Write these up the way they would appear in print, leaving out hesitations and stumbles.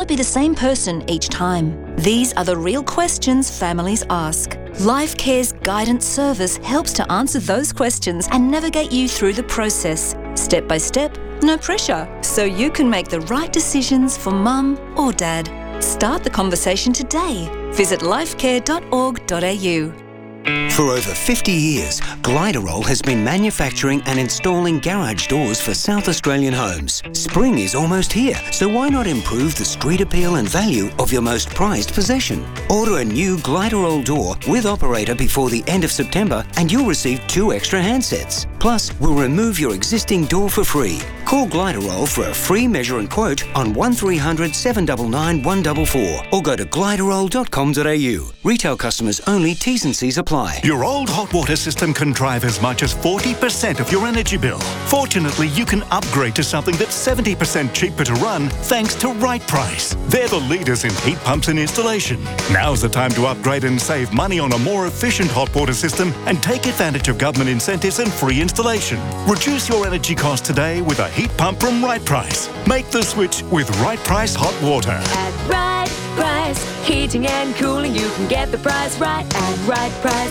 be the same person each time. These are the real questions families ask. LifeCare's guidance service helps to answer those questions and navigate you through the process, step by step, no pressure, so you can make the right decisions for mum or dad. Start the conversation today. Visit lifecare.org.au. For over 50 years, Gliderol has been manufacturing and installing garage doors for South Australian homes. Spring is almost here, so why not improve the street appeal and value of your most prized possession? Order a new Gliderol door with operator before the end of September and you'll receive 2 extra handsets. Plus, we'll remove your existing door for free. Call Gliderol for a free measure and quote on 1300 799 144 or go to gliderol.com.au. Retail customers only, T's and C's apply. Your old hot water system can drive as much as 40% of your energy bill. Fortunately, you can upgrade to something that's 70% cheaper to run thanks to Right Price. They're the leaders in heat pumps and installation. Now's the time to upgrade and save money on a more efficient hot water system and take advantage of government incentives and free installation. Reduce your energy costs today with a heat pump from Right Price. Make the switch with Right Price Hot Water. At Right Price, heating and cooling, you can get the price right at Right Price.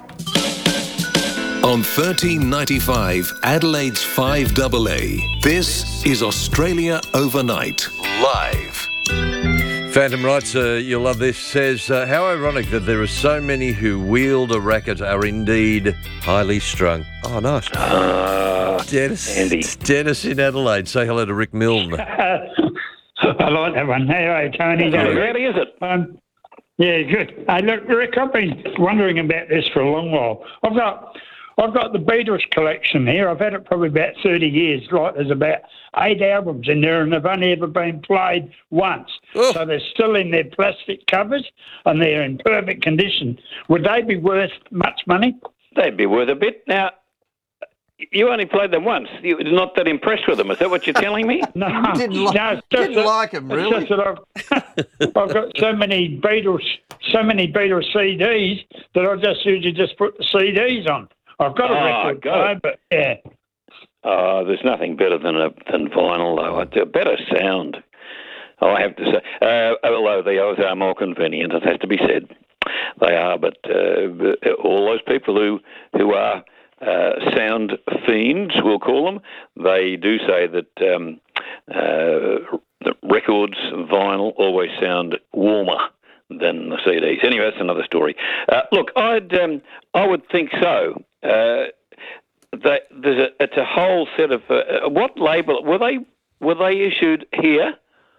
On 1395 Adelaide's 5AA, this is Australia Overnight, live. Phantom Rights, you'll love this, says, how ironic that there are so many who wield a racket are indeed highly strung. Oh, nice. Dennis, Andy. it's Dennis in Adelaide. Say hello to Rick Milne. I like that one. Hey, Tony. How rowdy is it? Yeah, good. Look, Rick, I've been wondering about this for a long while. I've got the Beatles collection here. I've had it probably about 30 years. Like, there's about 8 albums in there, and they've only ever been played once. Oh. So they're still in their plastic covers, and they're in perfect condition. Would they be worth much money? They'd be worth a bit. Now, you only played them once. You're not that impressed with them. Is that what you're telling me? No, Didn't like him, really? It's just that I've got so many Beatles CDs that I just usually just put the CDs on. I've got a record player, but yeah. Oh, there's nothing better than vinyl, though. It's a better sound, I have to say. Although they are more convenient, it has to be said. They are, but all those people who are sound fiends, we'll call them, they do say that the records, vinyl, always sound warmer than the CDs. Anyway, that's another story. Look, I would think so. It's a whole set of what label were they issued here?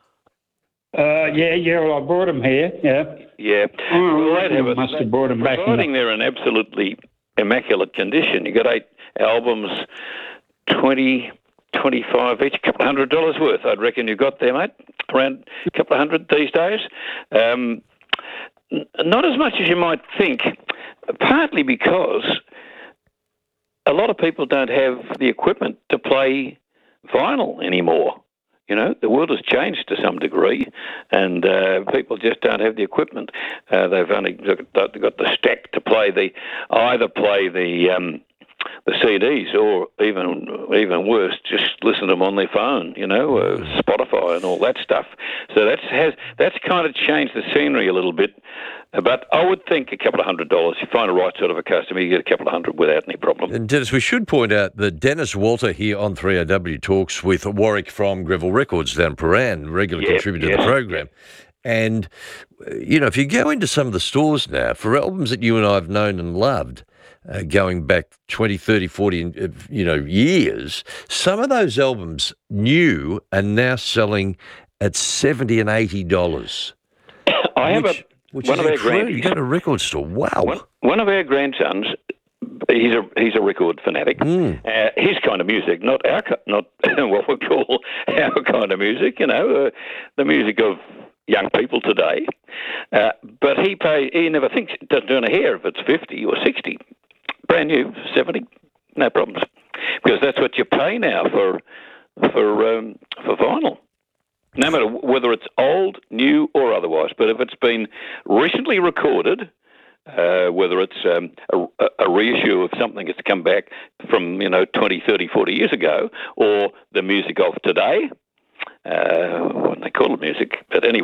Yeah. Well, I bought them here. Yeah. Well, must have bought them back. Providing they're in absolutely immaculate condition. You got 8 albums, 20, 25 each, a couple of $100 worth. I'd reckon you got there, mate. Around a couple of $100 these days. Not as much as you might think. Partly because a lot of people don't have the equipment to play vinyl anymore. You know, the world has changed to some degree, and people just don't have the equipment. They've only got the stack to play either play the CDs or even worse, just listen to them on their phone. You know, Spotify and all that stuff. So that's kind of changed the scenery a little bit. But I would think a couple of $100. You find the right sort of a customer, you get a couple of $100 without any problem. And Dennis, we should point out that Dennis Walter here on 3AW talks with Warwick from Greville Records down Paran, regular contributor to the program. And, you know, if you go into some of the stores now, for albums that you and I have known and loved, going back 20, 30, 40, years, some of those albums new are now selling at $70 and $80. I have one of our grandsons. You go to a record store. Wow. One of our grandsons, he's a record fanatic. His kind of music, not what we call our kind of music. You know, the music of young people today. But he never doesn't turn a hair if it's 50 or 60. Brand new, 70, no problems, because that's what you pay now for vinyl. No matter whether it's old, new, or otherwise. But if it's been recently recorded, whether it's a reissue of something that's come back from 20, 30, 40 years ago, or the music of today, what they call it music, but anyway.